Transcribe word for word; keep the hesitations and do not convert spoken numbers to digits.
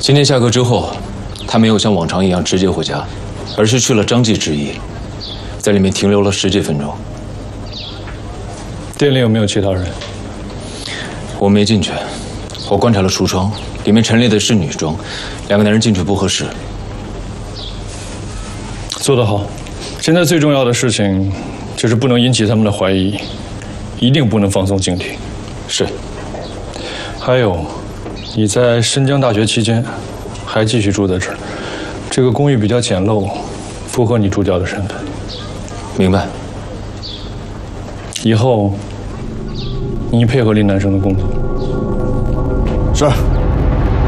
今天下课之后，他没有像往常一样直接回家，而是去了张记之驿，在里面停留了十几分钟。 店里有没有其他人？ 我没进去，我观察了橱窗，里面陈列的是女装，两个男人进去不合适。 做得好。现在最重要的事情就是不能引起他们的怀疑，一定不能放松警惕。 是。 还有，你在申江大学期间还继续住在这儿，这个公寓比较简陋，符合你助教的身份。 明白。 以后你配合林南生的工作。 是。